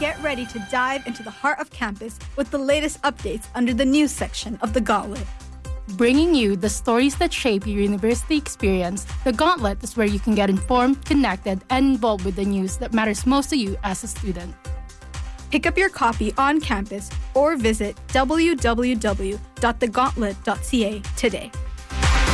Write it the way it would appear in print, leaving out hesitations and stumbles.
get ready to dive into the heart of campus with the latest updates under the news section of The Gauntlet. Bringing you the stories that shape your university experience, The Gauntlet is where you can get informed, connected, and involved with the news that matters most to you as a student. Pick up your copy on campus or visit www.thegauntlet.ca today.